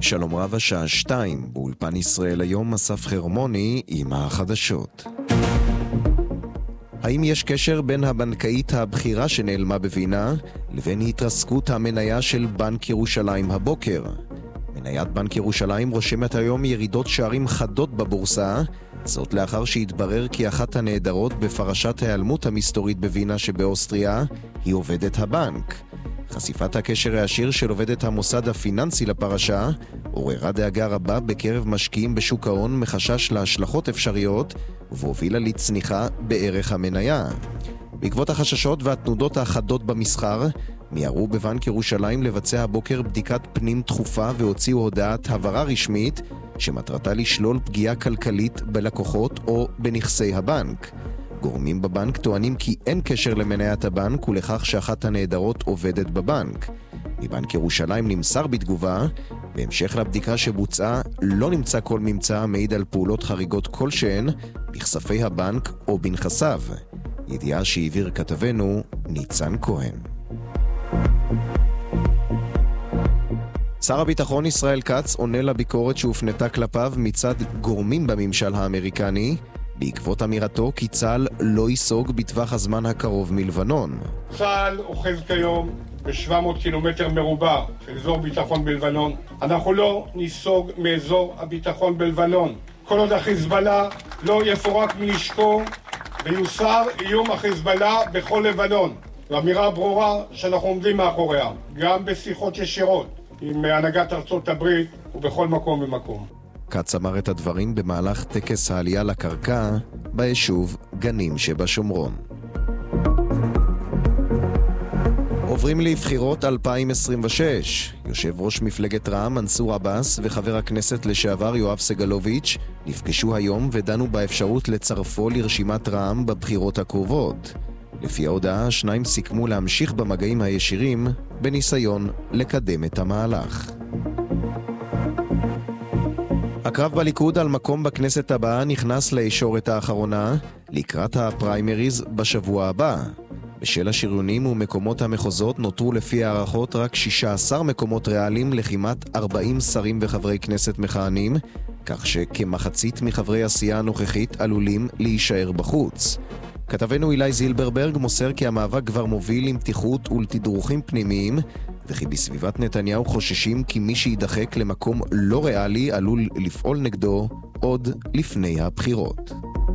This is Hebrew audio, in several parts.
שלום רב, השעה 2, באולפן ישראל היום אסף חרמוני עם החדשות. האם יש קשר בין הבנקאית הבכירה שנעלמה בווינה לבין התרסקות המניה של בנק ירושלים הבוקר? מניית בנק ירושלים רושמת היום ירידות שערים חדות בבורסה, זאת לאחר שהתברר כי אחת הנעדרות בפרשת ההיעלמות המסתורית בווינה שבאוסטריה היא עובדת הבנק. חשיפת הקשר הישיר של עובדת המוסד הפיננסי לפרשה עוררה דאגה רבה בקרב משקיעים בשוק ההון מחשש להשלכות אפשריות והובילה לצניחה בערך המניה. בעקבות החששות והתנודות החדות במסחר, מיהרו בבנק ירושלים לבצע הבוקר בדיקת פנים דחופה והוציאו הודעת הבהרה רשמית שמטרתה לשלול פגיעה כלכלית בלקוחות או בנכסי הבנק. גורמים בבנק טוענים כי אין קשר למניית הבנק ולכך שאחת הנעדרות עובדת בבנק. מבנק ירושלים נמסר בתגובה, בהמשך לבדיקה שבוצעה לא נמצא כל ממצא המעיד על פעולות חריגות כלשהן בכספי הבנק או בנכסיו. ידיעה שהעביר כתבנו ניצן כהן. שר הביטחון ישראל כץ עונה לביקורת שהופנתה כלפיו מצד גורמים בממשל האמריקני, בעקבות אמירתו כי צה"ל לא ייסוג בטווח הזמן הקרוב מלבנון. צה"ל אוחז כיום ב-700 קילומטר מרובע של אזור ביטחון בלבנון. אנחנו לא ניסוג מאזור הביטחון בלבנון. כל עוד החיזבאללה לא יפורק מנשקו ויוסר איום החיזבאללה בכל לבנון. זו אמירה ברורה שאנחנו עומדים מאחוריה, גם בשיחות ישירות עם הנהגת ארצות הברית ובכל מקום ומקום. כץ אמר את הדברים במהלך טקס העלייה לקרקע ביישוב גנים שבשומרון. עוברים לבחירות 2026. יושב ראש מפלגת רע"מ מנסור עבאס וחבר הכנסת לשעבר יואב סגלוביץ' נפגשו היום ודנו באפשרות לצרפו לרשימת רע"מ בבחירות הקרובות. לפי ההודעה, השניים סיכמו להמשיך במגעים הישירים בניסיון לקדם את המהלך. הקרב בליכוד על מקום בכנסת הבאה נכנס לישורת האחרונה לקראת הפריימריז בשבוע הבא. בשל השריונים ומקומות המחוזות נותרו לפי הערכות רק 16 מקומות ריאליים לכמעט 40 שרים וחברי כנסת מכהנים, כך שכמחצית מחברי הסיעה הנוכחית עלולים להישאר בחוץ. כתבנו אילי זילברברג מוסר כי המאבק כבר מוביל עם פתיחות ולתדרוכים פנימיים, וכי בסביבת נתניהו חוששים כי מי שידחק למקום לא ריאלי עלול לפעול נגדו עוד לפני הבחירות.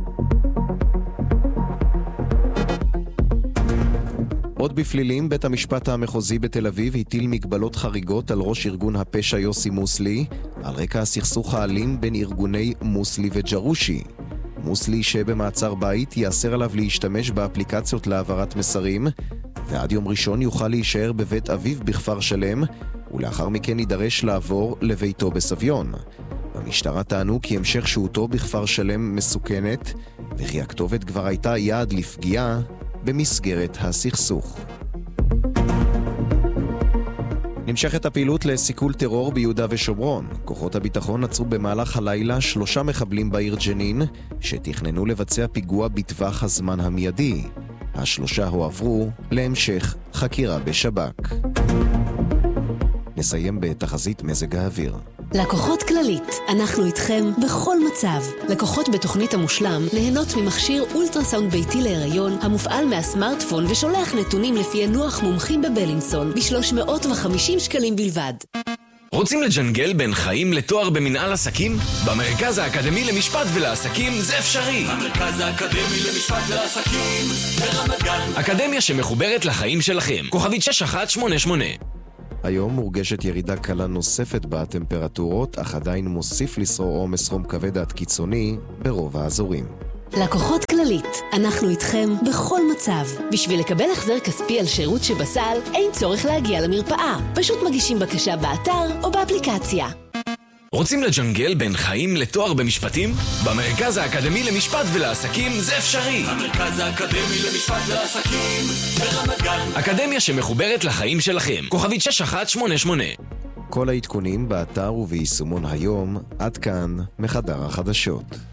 עוד בפלילים, בית המשפט המחוזי בתל אביב הטיל מגבלות חריגות על ראש ארגון הפשע יוסי מוסלי על רקע הסכסוך האלים בין ארגוני מוסלי וג'רושי. מוסלי שבמעצר בית יאסר עליו להשתמש באפליקציות להעברת מסרים, ועד יום ראשון יוכל להישאר בבית אביו בכפר שלם, ולאחר מכן יידרש לעבור לביתו בסביון. במשטרה טענו כי המשך שהותו בכפר שלם מסוכנת, וכי הכתובת כבר הייתה יעד לפגיעה במסגרת הסכסוך. נמשכת הפעילות לסיכול טרור ביהודה ושומרון. כוחות הביטחון עצרו במהלך הלילה 3 מחבלים בעיר ג'נין שתכננו לבצע פיגוע בטווח הזמן המיידי. ה3 הועברו להמשך חקירה בשב"כ. נסיים בתחזית מזג האוויר. לקוחות כללית, אנחנו איתכם בכל מצב. לקוחות בתוכנית המושלם נהנות ממכשיר אולטרסאונד ביתי להיריון המופעל מהסמארטפון ושולח נתונים לפי נוח מומחים בבלינסון ב350 שקלים בלבד. רוצים לג'נגל בין חיים לתואר במנהל עסקים? במרכז האקדמי למשפט ולעסקים זה אפשרי. המרכז האקדמי למשפט ולעסקים ברמת גן. אקדמיה שמחוברת לחיים שלכם. כוכבית 6188. היום מורגשת ירידה קלה נוספת בטמפרטורות, אך עדיין מוסיף לשרור עומס חום כבד עד קיצוני ברוב האזורים. לקוחות כללית, אנחנו איתכם בכל מצב. בשביל לקבל החזר כספי על שירות שבסל, אין צורך להגיע למרפאה. פשוט מגישים בקשה באתר או באפליקציה. רוצים לג'נגל בין חיים לתואר במשפטים? במרכז האקדמי למשפט ולעסקים זה אפשרי. המרכז האקדמי למשפט ולעסקים ברמת גן. אקדמיה שמחוברת לחיים שלכם. כוכבית 6188. כל העדכונים באתר וביישומון היום. עד כאן מחדר החדשות.